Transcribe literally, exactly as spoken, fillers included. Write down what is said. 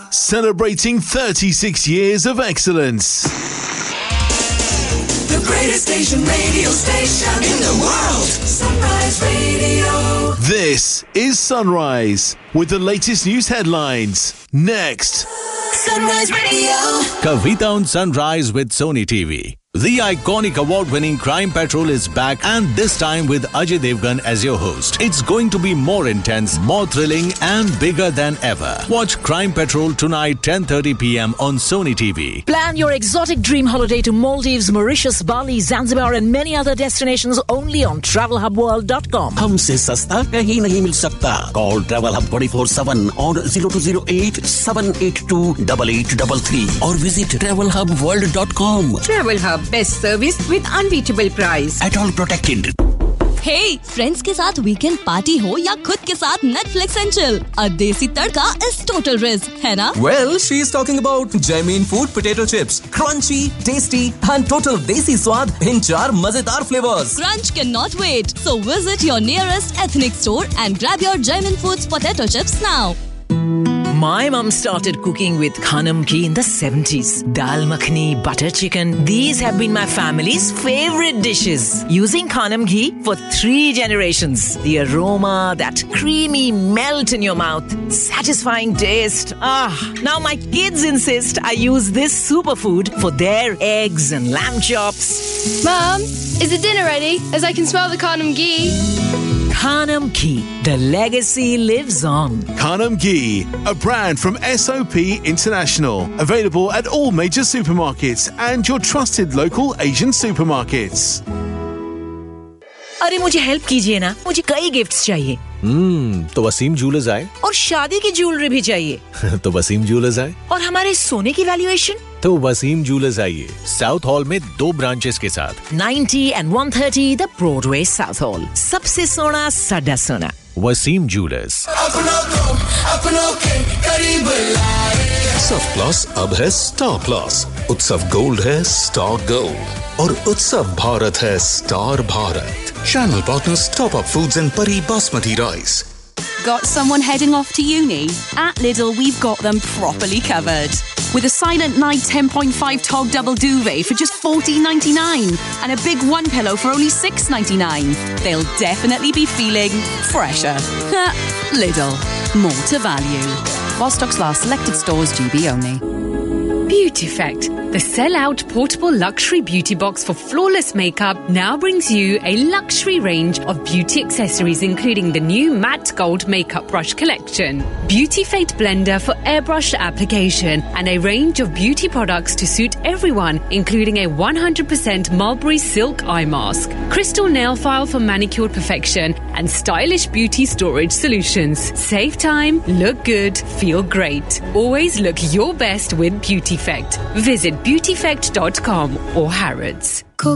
celebrating thirty-six years of excellence. The greatest station, radio station in the world. Sunrise Radio. This is Sunrise with the latest news headlines. Next. Sunrise Radio. Kavita on Sunrise with Sony T V. The iconic award-winning Crime Patrol is back, and this time with Ajay Devgan as your host. It's going to be more intense, more thrilling and bigger than ever. Watch Crime Patrol tonight ten thirty p.m. on Sony T V. Plan your exotic dream holiday to Maldives, Mauritius, Bali, Zanzibar and many other destinations only on travel hub world dot com. हमसे सस्ता कहीं नहीं मिल सकता. Call Travel Hub twenty-four seven on zero two zero eight seven eight two eight eight three three or visit travel hub world dot com. Travel Hub, best service with unbeatable price. At all protected. Hey, friends के साथ weekend party हो या खुद के साथ Netflix and chill. A देसी तड़का is total risk, है ना? Well, she's talking about Jaimeen Food Potato Chips. Crunchy, tasty and total desi स्वाद in चार मजेदार flavors. Crunch cannot wait. So visit your nearest ethnic store and grab your Jaimeen Foods Potato Chips now. My mum started cooking with Khanam ghee in the seventies. Dal makhani, butter chicken, these have been my family's favorite dishes. Using Khanam ghee for three generations. The aroma, that creamy melt in your mouth, satisfying taste. Ah, now my kids insist I use this superfood for their eggs and lamb chops. Mum, is the dinner ready? As I can smell the Khanam ghee. Khanam ghee, the legacy lives on. Khanam ghee, a brand from S O P International. Available at all major supermarkets and your trusted local Asian supermarkets. अरे मुझे help कीजिए ना, मुझे कई gifts चाहिए. हम्म, तो Wasim jewellers आए. और शादी की ज्वेलरी भी चाहिए. तो वसीम ज्वेलर्स आए. और हमारे सोने की वैल्यूएशन? तो वसीम ज्वेलर्स आइए. साउथ हॉल में दो ब्रांचेस के साथ. ninety and one thirty the Broadway South Hall. सबसे सोना साडा सोना. वसीम ज्वेलर्स. उत्सव प्लस अब है स्टार प्लस. उत्सव गोल्ड है स्टार गोल्ड और उत्सव भारत है star Bharat. Channel partners Top Up Foods and Pari Basmati Rice. Got someone heading off to uni? At Lidl, we've got them properly covered. With a Silent Night ten point five tog double duvet for just fourteen ninety-nine and a big one pillow for only six ninety-nine. They'll definitely be feeling fresher. Lidl, more to value. While stocks last, selected stores G B only. Beauty Effect, the sell-out portable luxury beauty box for flawless makeup, now brings you a luxury range of beauty accessories, including the new matte gold makeup brush collection, Beauty Effect blender for airbrush application, and a range of beauty products to suit everyone, including a one hundred percent mulberry silk eye mask, crystal nail file for manicured perfection, and stylish beauty storage solutions. Save time, look good, feel great. Always look your best with Beauty Effect. Visit beauty effect dot com or Harrods.